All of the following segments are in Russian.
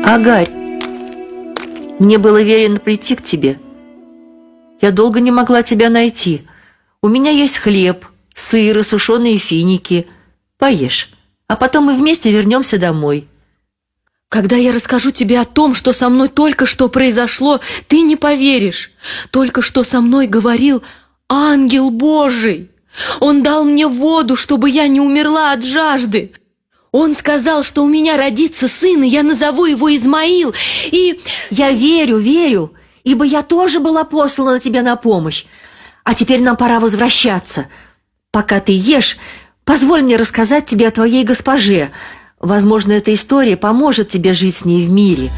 Агарь, мне было велено прийти к тебе. Я долго не могла тебя найти. У меня есть хлеб, сыр и сушеные финики. Поешь, а потом мы вместе вернемся домой. Когда я расскажу тебе о том, что со мной только что произошло, ты не поверишь. Только что со мной говорил ангел Божий. Он дал мне воду, чтобы я не умерла от жажды. Он сказал, что у меня родится сын, и я назову его Измаил, и... Я верю, ибо я тоже была послана тебе на помощь. А теперь нам пора возвращаться. Пока ты ешь, позволь мне рассказать тебе о твоей госпоже. Возможно, эта история поможет тебе жить с ней в мире.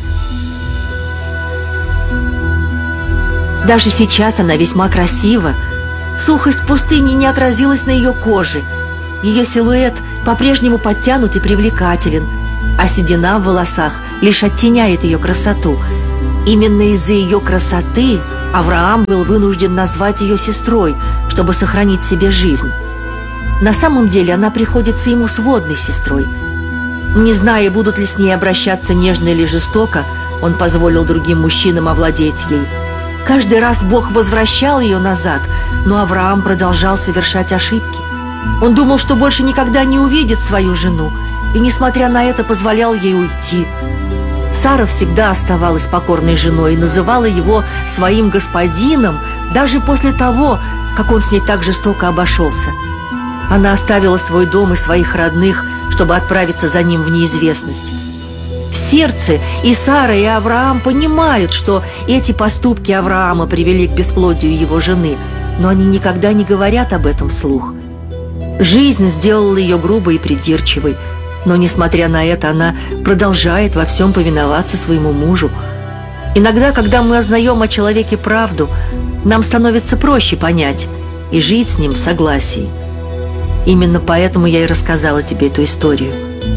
Даже сейчас она весьма красива. Сухость пустыни не отразилась на ее коже. Ее силуэт по-прежнему подтянут и привлекателен, а седина в волосах лишь оттеняет ее красоту. Именно из-за ее красоты Авраам был вынужден назвать ее сестрой, чтобы сохранить себе жизнь. На самом деле она приходится ему сводной сестрой. Не зная, будут ли с ней обращаться нежно или жестоко, он позволил другим мужчинам овладеть ей. Каждый раз Бог возвращал ее назад, но Авраам продолжал совершать ошибки. Он думал, что больше никогда не увидит свою жену, и, несмотря на это, позволял ей уйти. Сара всегда оставалась покорной женой и называла его своим господином даже после того, как он с ней так жестоко обошелся. Она оставила свой дом и своих родных, чтобы отправиться за ним в неизвестность. В сердце и Сара, и Авраам понимают, что эти поступки Авраама привели к бесплодию его жены, но они никогда не говорят об этом вслух. Жизнь сделала ее грубой и придирчивой, но, несмотря на это, она продолжает во всем повиноваться своему мужу. Иногда, когда мы узнаем о человеке правду, нам становится проще понять и жить с ним в согласии. Именно поэтому я и рассказала тебе эту историю.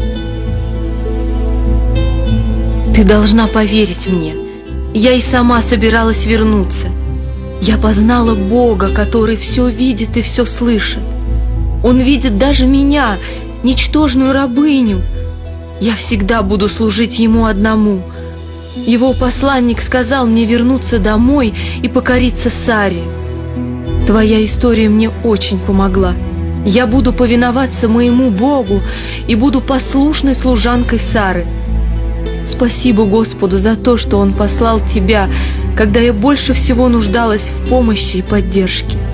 Ты должна поверить мне. Я и сама собиралась вернуться. Я познала Бога, который все видит и все слышит. Он видит даже меня, ничтожную рабыню. Я всегда буду служить Ему одному. Его посланник сказал мне вернуться домой и покориться Саре. Твоя история мне очень помогла. Я буду повиноваться моему Богу и буду послушной служанкой Сары. Спасибо Господу за то, что Он послал тебя, когда я больше всего нуждалась в помощи и поддержке.